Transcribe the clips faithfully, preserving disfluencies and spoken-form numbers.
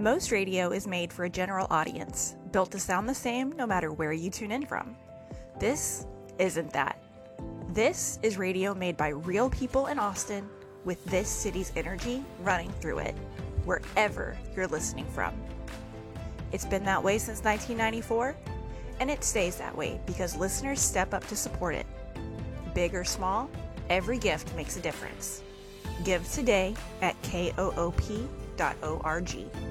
Most radio is made for a general audience, built to sound the same no matter where you tune in from. This isn't that. This is radio made by real people in Austin with this city's energy running through it, wherever you're listening from. It's been that way since nineteen ninety-four, and it stays that way because listeners step up to support it. Big or small, every gift makes a difference. Give today at koop dot org.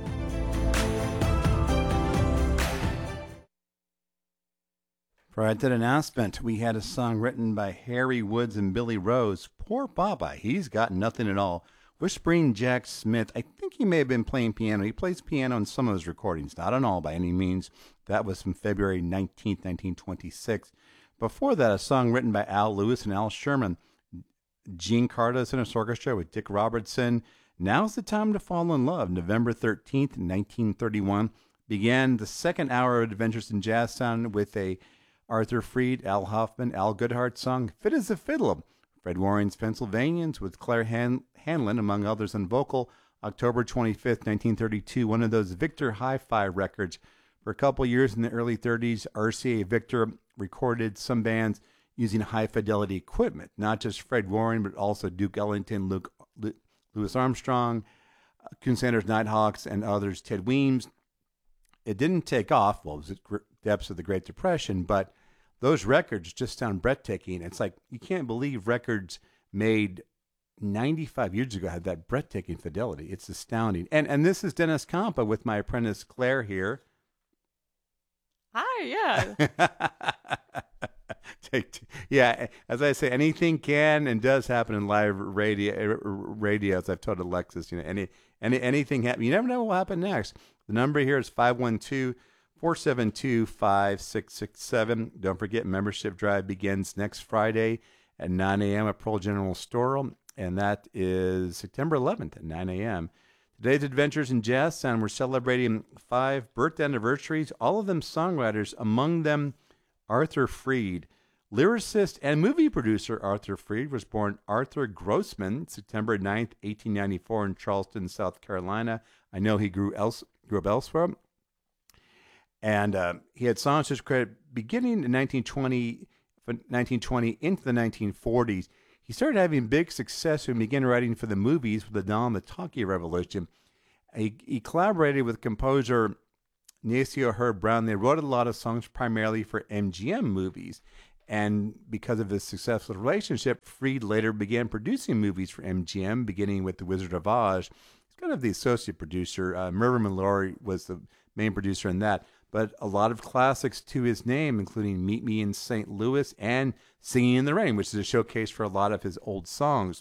For our dead announcement, we had a song written by Harry Woods and Billy Rose. Poor Papa, he's got nothing at all. Whispering Jack Smith, I think he may have been playing piano. He plays piano in some of his recordings, not on all by any means. That was from February nineteenth, nineteen twenty-six. Before that, a song written by Al Lewis and Al Sherman. Gene Carter's in his orchestra with Dick Robertson. Now's the Time to Fall in Love. November thirteenth, nineteen thirty-one. Began the second hour of Adventures in Jazz Sound with a Arthur Freed, Al Hoffman, Al Goodhart song, Fit as a Fiddle. Fred Warren's Pennsylvanians with Claire Han- Hanlon, among others, on vocal. October twenty-fifth, nineteen thirty-two, one of those Victor Hi-Fi records. For a couple years in the early thirties, R C A Victor recorded some bands using high-fidelity equipment, not just Fred Warren, but also Duke Ellington, Luke, Lu- Louis Armstrong, uh, Coon Sanders Nighthawks, and others, Ted Weems. It didn't take off, well, it was the depths of the Great Depression, but those records just sound breathtaking. It's like, you can't believe records made ninety-five years ago had that breathtaking fidelity. It's astounding. And and this is Dennis Campa with my apprentice Claire here. Hi, yeah. Take two. Yeah, as I say, anything can and does happen in live radio. Radio, as I've told Alexis, you know, any any anything happen. You never know what will happen next. The number here is five one two, four seven two, five six six seven. Don't forget, membership drive begins next Friday at nine a.m. at Pearl General Store, and that is September eleventh at nine a.m. Today's Adventures in Jazz Sound, we're celebrating five birthday anniversaries, all of them songwriters, among them Arthur Freed. Lyricist and movie producer Arthur Freed was born Arthur Grossman, September ninth, eighteen ninety-four, in Charleston, South Carolina. I know he grew, else, grew up elsewhere. And uh, he had songs to his credit beginning in nineteen twenty, nineteen twenty into the nineteen forties. He started having big success when he began writing for the movies with the dawn of the talkie revolution. He, he collaborated with composer Nacio Herb Brown. They wrote a lot of songs primarily for M G M movies. And because of his successful relationship, Freed later began producing movies for M G M, beginning with The Wizard of Oz. He's kind of the associate producer. Uh, Mervyn Mallory was the main producer in that. But a lot of classics to his name, including Meet Me in Saint Louis and Singing in the Rain, which is a showcase for a lot of his old songs.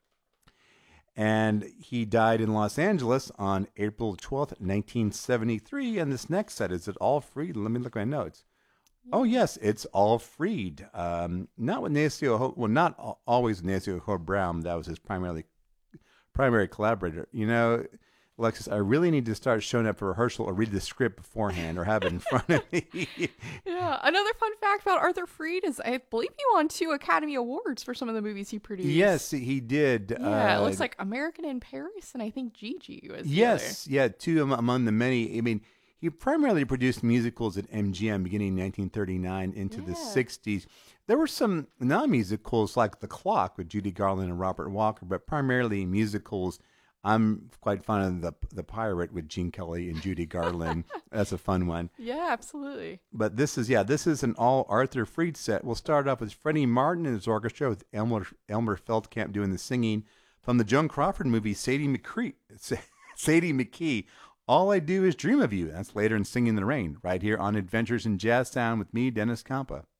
And he died in Los Angeles on April twelfth, nineteen seventy-three. And this next set, is it all Freed? Let me look at my notes. Oh, yes, it's all Freed. Um, not with Nacio, well, not al- always Nacio Herb Brown. That was his primarily primary collaborator. You know, Alexis, I really need to start showing up for rehearsal or read the script beforehand or have it in front of me. Yeah. Another fun fact about Arthur Freed is I believe he won two Academy Awards for some of the movies he produced. Yes, he did. Yeah, uh, it looks like American in Paris, and I think Gigi was the Yes, yeah, two am- among the many. I mean, he primarily produced musicals at M G M beginning in nineteen thirty-nine into Yeah. the sixties. There were some non-musicals like The Clock with Judy Garland and Robert Walker, but primarily musicals. I'm quite fond of the the Pirate with Gene Kelly and Judy Garland. That's a fun one. Yeah, absolutely. But this is yeah, this is an all Arthur Freed set. We'll start off with Freddie Martin and his orchestra with Elmer Elmer Feldkamp doing the singing from the Joan Crawford movie Sadie McCree, Sadie McKee. All I Do Is Dream of You. That's later in Singing in the Rain, right here on Adventures in Jazz Sound with me, Dennis Campa.